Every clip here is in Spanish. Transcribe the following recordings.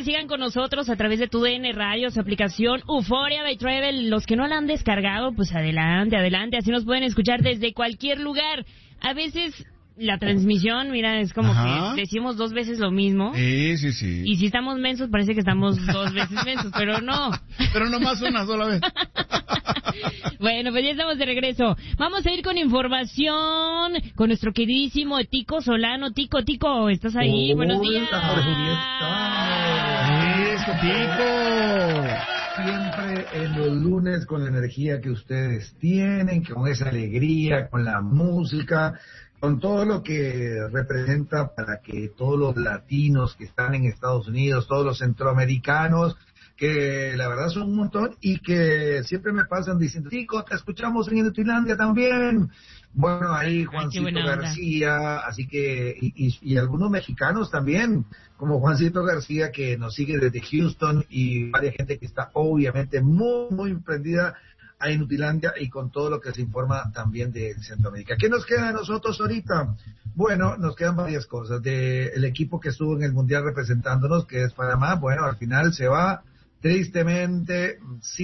que sigan con nosotros a través de TUDN Radio, su aplicación Euphoria by Travel. Los que no la han descargado, pues adelante, así nos pueden escuchar desde cualquier lugar. A veces la transmisión, mira, es como que decimos 2 veces lo mismo. Sí. Y si estamos mensos, parece que estamos 2 veces mensos, pero no. Pero nomás una sola vez. Bueno, pues ya estamos de regreso. Vamos a ir con información con nuestro queridísimo Tico Solano. Tico, ¿estás ahí? Buenos días. Eso, Tico. Siempre en los lunes con la energía que ustedes tienen, con esa alegría, con la música, con todo lo que representa para que todos los latinos que están en Estados Unidos, todos los centroamericanos, que la verdad son un montón y que siempre me pasan diciendo, Tico, te escuchamos en Inutilandia también. Bueno, ahí Juancito García, así que, y algunos mexicanos también, como Juancito García, que nos sigue desde Houston, y varias gente que está obviamente muy emprendida a Inutilandia y con todo lo que se informa también de Centroamérica. ¿Qué nos queda a nosotros ahorita? Bueno, nos quedan varias cosas. El equipo que estuvo en el Mundial representándonos, que es Panamá, bueno, al final se va tristemente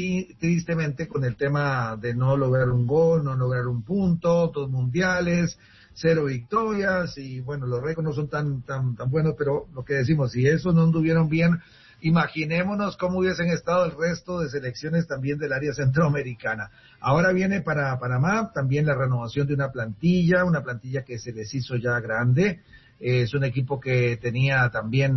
con el tema de no lograr un gol, no lograr un punto, 2 mundiales, 0 victorias, y bueno, los récords no son tan buenos, pero lo que decimos, si eso no anduvieron bien, imaginémonos cómo hubiesen estado el resto de selecciones también del área centroamericana. Ahora viene para Panamá también la renovación de una plantilla que se les hizo ya grande. Es un equipo que tenía también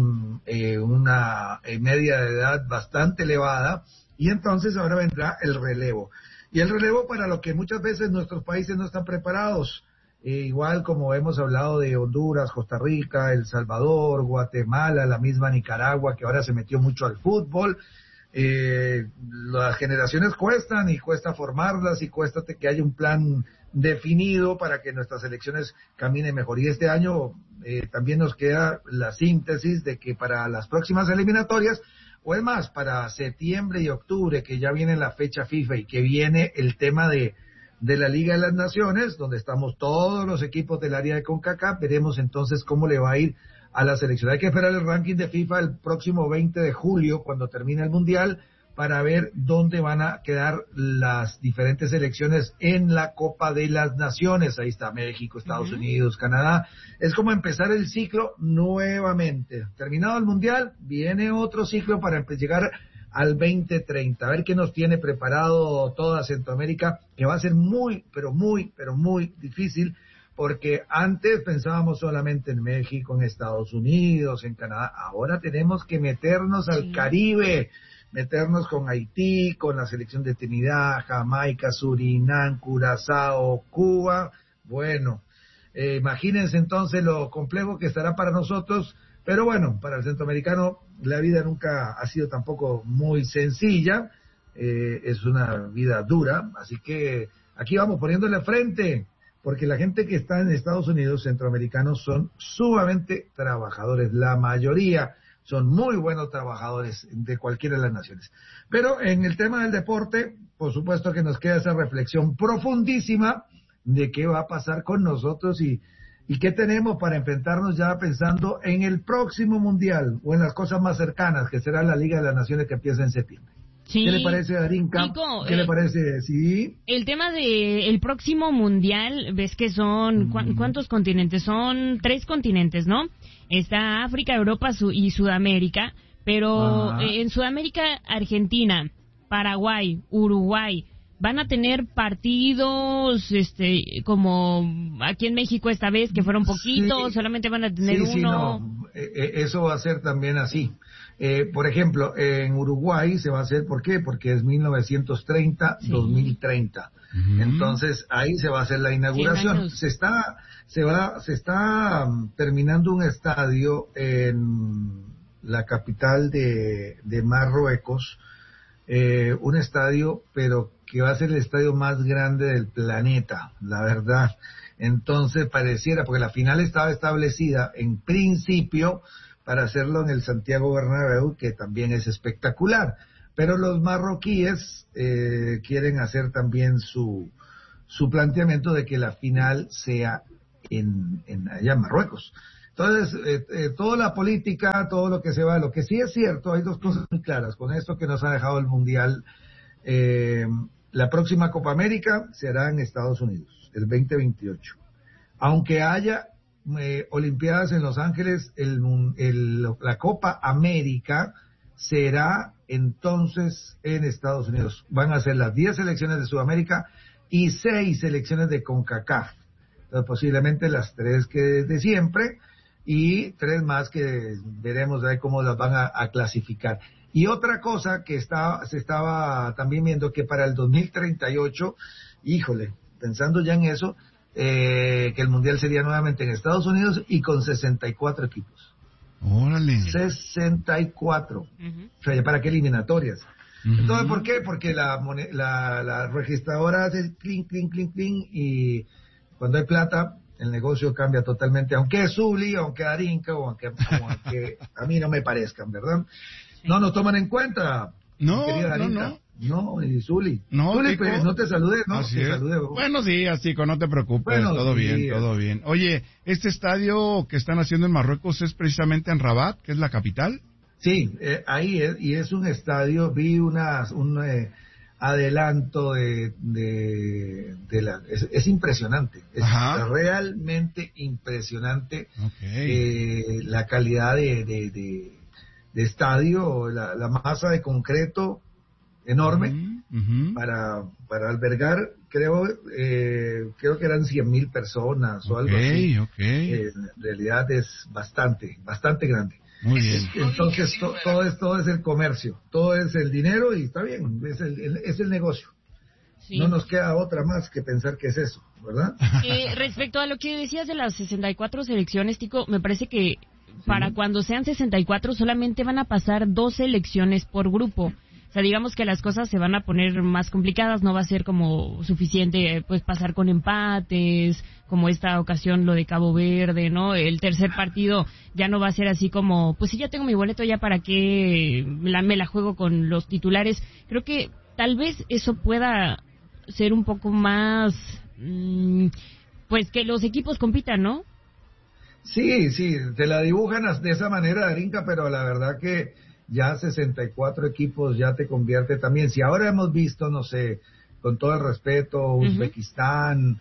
una media de edad bastante elevada, y entonces ahora vendrá el relevo. Y el relevo para lo que muchas veces nuestros países no están preparados. Igual como hemos hablado de Honduras, Costa Rica, El Salvador, Guatemala, la misma Nicaragua, que ahora se metió mucho al fútbol. Las generaciones cuestan, y cuesta formarlas, y cuesta que haya un plan definido para que nuestras elecciones caminen mejor. Y este año también nos queda la síntesis de que para las próximas eliminatorias, o es más, para septiembre y octubre, que ya viene la fecha FIFA y que viene el tema de la Liga de las Naciones, donde estamos todos los equipos del área de CONCACAF, veremos entonces cómo le va a ir a la selección. Hay que esperar el ranking de FIFA el próximo 20 de julio, cuando termine el Mundial, para ver dónde van a quedar las diferentes selecciones en la Copa de las Naciones. Ahí está México, Estados Unidos, Canadá. Es como empezar el ciclo nuevamente. Terminado el Mundial, viene otro ciclo para llegar al 2030. A ver qué nos tiene preparado toda Centroamérica, que va a ser muy difícil, porque antes pensábamos solamente en México, en Estados Unidos, en Canadá. Ahora tenemos que meternos al Caribe, meternos con Haití, con la selección de Trinidad, Jamaica, Surinam, Curazao, Cuba. Bueno, imagínense entonces lo complejo que estará para nosotros, pero bueno, para el centroamericano la vida nunca ha sido tampoco muy sencilla, es una vida dura, así que aquí vamos poniéndole frente, porque la gente que está en Estados Unidos, centroamericanos, son sumamente trabajadores, la mayoría son muy buenos trabajadores de cualquiera de las naciones. Pero en el tema del deporte, por supuesto que nos queda esa reflexión profundísima de qué va a pasar con nosotros y qué tenemos para enfrentarnos ya pensando en el próximo Mundial o en las cosas más cercanas, que será la Liga de las Naciones, que empieza en septiembre. Sí. ¿Qué le parece, Darinka? Chico, ¿qué le parece? Sí. El tema del próximo Mundial, ves que son, ¿cuántos continentes? Son 3 continentes, ¿no? Está África, Europa y Sudamérica, pero en Sudamérica, Argentina, Paraguay, Uruguay, van a tener partidos, como aquí en México esta vez, que fueron poquitos, solamente van a tener uno. No. Eso va a ser también así. Por ejemplo, en Uruguay se va a hacer, ¿por qué? Porque es 1930-2030. Entonces, ahí se va a hacer la inauguración. Se está terminando un estadio en la capital de Marruecos, un estadio, pero que va a ser el estadio más grande del planeta, la verdad. Entonces pareciera, porque la final estaba establecida en principio para hacerlo en el Santiago Bernabéu, que también es espectacular, pero los marroquíes quieren hacer también su planteamiento de que la final sea allá en Marruecos. Entonces, toda la política, todo lo que se va, lo que sí es cierto, hay dos cosas muy claras con esto que nos ha dejado el Mundial. La próxima Copa América será en Estados Unidos, el 2028. Aunque haya Olimpiadas en Los Ángeles, la Copa América será entonces en Estados Unidos. Van a ser las 10 selecciones de Sudamérica y 6 selecciones de CONCACAF. Entonces, posiblemente las 3 que de siempre y 3 más que veremos ahí cómo las van a clasificar. Y otra cosa que se estaba también viendo, que para el 2038, híjole, pensando ya en eso, que el Mundial sería nuevamente en Estados Unidos y con 64 equipos. Órale. 64. O sea, ¿para qué eliminatorias? Entonces, ¿por qué? Porque la registradora hace clink, clink, clink, clink, y cuando hay plata, el negocio cambia totalmente, aunque es Zuli, aunque Arinca, o aunque a mí no me parezcan, ¿verdad? No nos toman en cuenta, querida Arinca. No, y Zuli. No, Zuli, pues, no te saludé, ¿no? Así te es. saludé. Bueno, sí, así que no te preocupes, bueno, todo sí, bien, todo bien. Oye, ¿este estadio que están haciendo en Marruecos es precisamente en Rabat, que es la capital? Sí, ahí es, y es un estadio, vi un adelanto es impresionante, es realmente impresionante. La calidad de estadio, la masa de concreto enorme para albergar, creo que eran 100,000 personas o algo así. En realidad es bastante grande. Muy bien. Entonces todo es el comercio, todo es el dinero y está bien, es el negocio. Sí. No nos queda otra más que pensar que es eso, ¿verdad? Respecto a lo que decías de las 64 selecciones, Tico, me parece que para cuando sean 64 solamente van a pasar 2 selecciones por grupo. O sea, digamos que las cosas se van a poner más complicadas, no va a ser como suficiente pues pasar con empates, como esta ocasión lo de Cabo Verde, ¿no? El tercer partido ya no va a ser así como, pues si ya tengo mi boleto, ya para qué me la juego con los titulares. Creo que tal vez eso pueda ser un poco más, pues que los equipos compitan, ¿no? Sí, te la dibujan de esa manera, Darinka, pero la verdad que ya 64 equipos ya te convierte también. Si ahora hemos visto, no sé, con todo el respeto, Uzbekistán,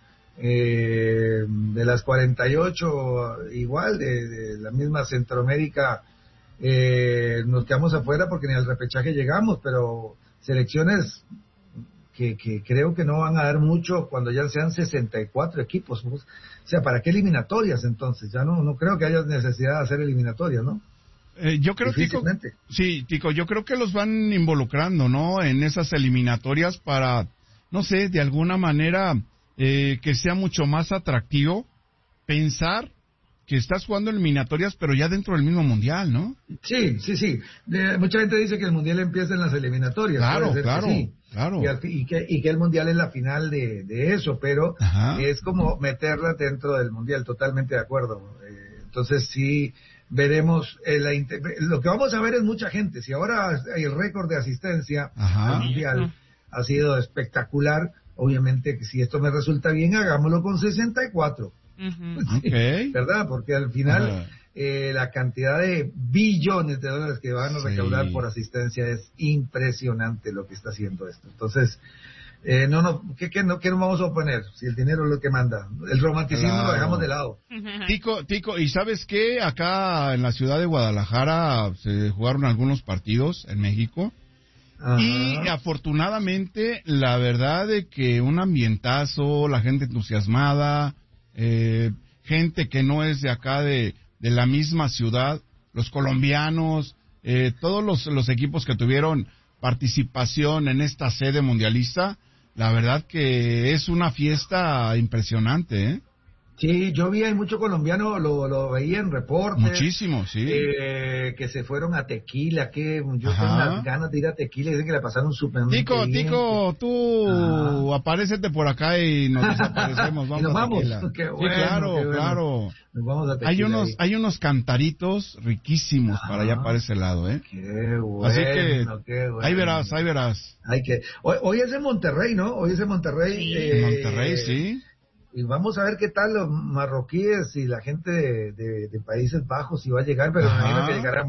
de las 48, igual, de la misma Centroamérica, nos quedamos afuera porque ni al repechaje llegamos, pero selecciones que creo que no van a dar mucho cuando ya sean 64 equipos. O sea, ¿para qué eliminatorias entonces? Ya no creo que haya necesidad de hacer eliminatorias, ¿no? Yo creo, Tico, yo creo que los van involucrando, ¿no? En esas eliminatorias para, no sé, de alguna manera que sea mucho más atractivo pensar que estás jugando eliminatorias, pero ya dentro del mismo mundial, ¿no? Sí. Mucha gente dice que el mundial empieza en las eliminatorias. Claro. Y que el mundial es la final de eso, pero es como meterla dentro del mundial, totalmente de acuerdo. Entonces sí, veremos, lo que vamos a ver es mucha gente. Si ahora hay el récord de asistencia al mundial ha sido espectacular, obviamente que si esto me resulta bien, hagámoslo con 64. ¿Verdad? Porque al final la cantidad de billones de dólares que van a recaudar por asistencia es impresionante lo que está haciendo esto. Entonces, ¿qué nos vamos a oponer? Si el dinero es lo que manda. El romanticismo lo dejamos de lado. Tico, ¿y sabes qué? Acá en la ciudad de Guadalajara se jugaron algunos partidos en México. Y afortunadamente, la verdad de que un ambientazo, la gente entusiasmada, gente que no es de acá de la misma ciudad, los colombianos, todos los equipos que tuvieron participación en esta sede mundialista, la verdad que es una fiesta impresionante, ¿eh? Sí, yo vi, hay mucho colombiano, lo veía en reportes. Muchísimo, sí. Que se fueron a Tequila, que yo tengo unas ganas de ir a Tequila, dicen que la pasaron súper bien. Tico, tú aparécete por acá y nos desaparecemos, vamos, y nos vamos. Qué bueno, sí, claro. Nos vamos a Tequila. Hay unos cantaritos riquísimos para allá para ese lado, ¿eh? Qué bueno. Así que ahí verás. Hoy es en Monterrey, ¿no? Hoy es en Monterrey. Sí. En Monterrey, sí. Y vamos a ver qué tal los marroquíes y la gente de Países Bajos si va a llegar, pero me imagino que llegará